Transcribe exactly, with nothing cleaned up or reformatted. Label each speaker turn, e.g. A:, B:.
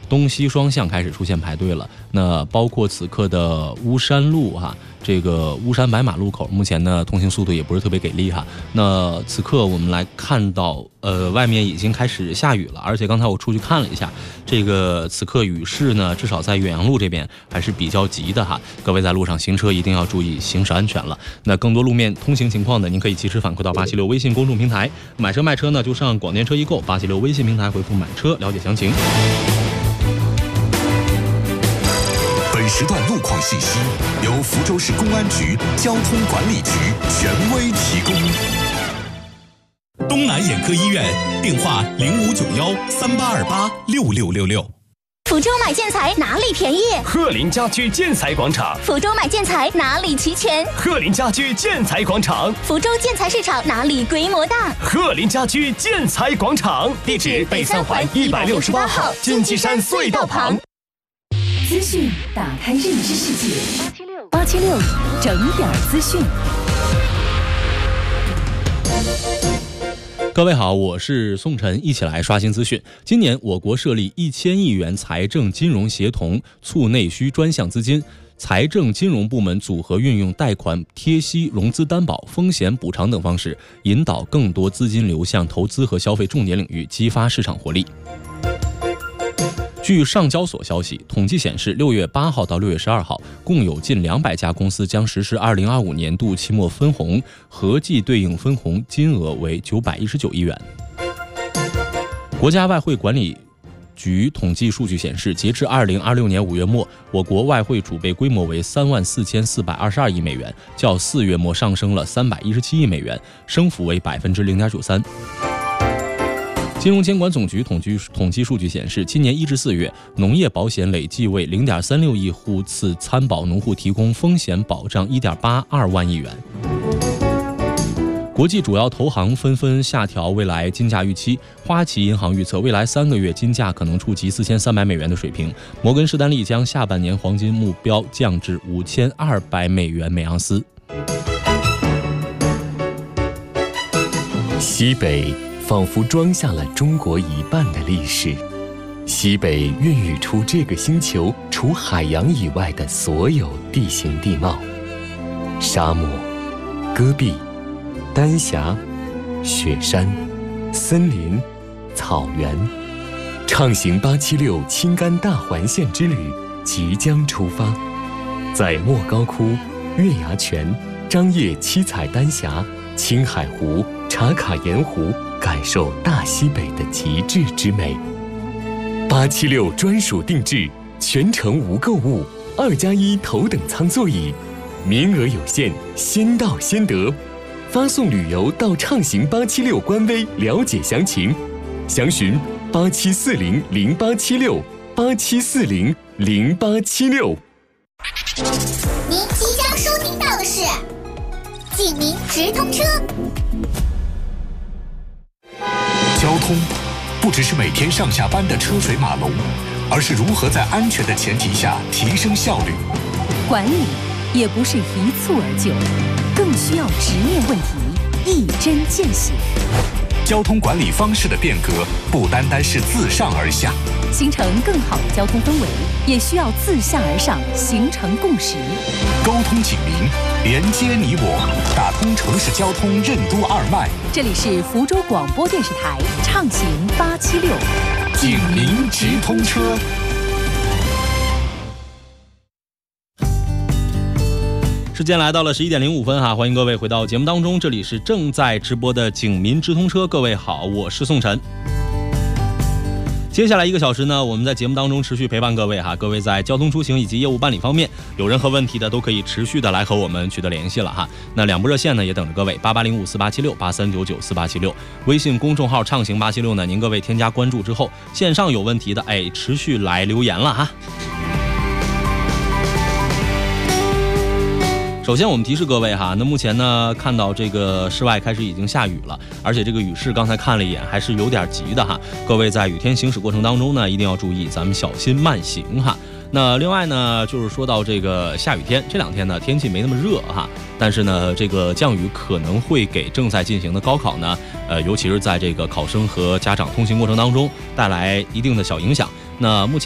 A: 东西双向开始出现排队了。那包括此刻的巫山路哈，这个巫山白马路口，目前呢通行速度也不是特别给力哈。那此刻我们来看到，呃，外面已经开始下雨了，而且刚才我出去看了一下，这个此刻雨势呢，至少在远洋路这边还是比较急的哈。各位在路上行车一定要注意行驶安全了。那更多路面通行情况呢，您可以及时反馈到八七六微信公众平台。买车卖车呢，就上广电车易购八七六微信平台回复买车了解详情。
B: 本时段路况信息由福州市公安局交通管理局权威提供。
C: 东南眼科医院电话零五九幺三八二八六六六六。
D: 福州买建材哪里便宜？
E: 鹤林家居建材广场。
D: 福州买建材哪里齐全？
E: 鹤林家居建材广场。
D: 福州建材市场哪里规模大？
E: 鹤林家居建材广场。地址北三环一百六十八号金鸡山隧道旁。
F: 资讯打开认知世界，八七六整点资讯。
A: 各位好，我是宋晨，一起来刷新资讯。今年我国设立一千亿元财政金融协同促内需专项资金，财政金融部门组合运用贷款、贴息、融资担保、风险补偿等方式，引导更多资金流向投资和消费重点领域，激发市场活力。据上交所消息，统计显示，六月八号到六月十二号，共有近两百家公司将实施二零二五年度期末分红，合计对应分红金额为九百一十九亿元。国家外汇管理局统计数据显示，截至二零二六年五月末，我国外汇储备规模为三万四千四百二十二亿美元，较四月末上升了三百一十七亿美元，升幅为百分之零点九三。金融监管总局统计统计数据显示，今年一至四月，农业保险累计为零点三六亿户次参保农户提供风险保障一点八二万亿元。国际主要投行纷纷下调未来金价预期，花旗银行预测未来三个月金价可能触及四千三百美元的水平，摩根士丹利将下半年黄金目标降至五千二百美元每盎司。
G: 西北仿佛装下了中国一半的历史，西北孕育出这个星球除海洋以外的所有地形地貌：沙漠、戈壁、丹霞、雪山、森林、草原。畅行八七六青甘大环线之旅即将出发，在莫高窟、月牙泉、张掖七彩丹霞、青海湖、茶卡盐湖感受大西北的极致之美。八七六专属定制，全程无购物，二加一头等舱座椅，名额有限，先到先得。发送旅游到畅行八七六官微了解详情，详询八七四零零八七六八七四零零八七六。
H: 您即将收听到的是警民直通车。
B: 交通不只是每天上下班的车水马龙，而是如何在安全的前提下提升效率。
F: 管理也不是一蹴而就，更需要直面问题，一针见血。
B: 交通管理方式的变革不单单是自上而下，
F: 形成更好的交通氛围，也需要自下而上形成共识。
B: 沟通警民，连接你我，打通城市交通任督二脉。
F: 这里是福州广播电视台畅行八七六
B: 警民直通车。
A: 时间来到了十一点零五分哈，欢迎各位回到节目当中，这里是正在直播的警民直通车。各位好，我是宋晨。接下来一个小时呢，我们在节目当中持续陪伴各位哈，各位在交通出行以及业务办理方面有任何问题的，都可以持续的来和我们取得联系了哈。那两部热线呢也等着各位，八八零五四八七六八三九九四八七六，微信公众号畅行八七六呢，您各位添加关注之后，线上有问题的哎，持续来留言了哈。首先我们提示各位哈，那目前呢看到这个室外开始已经下雨了，而且这个雨势刚才看了一眼还是有点急的哈，各位在雨天行驶过程当中呢一定要注意，咱们小心慢行哈。那另外呢就是说到这个下雨天，这两天呢天气没那么热哈，但是呢这个降雨可能会给正在进行的高考呢呃尤其是在这个考生和家长通行过程当中带来一定的小影响。那目前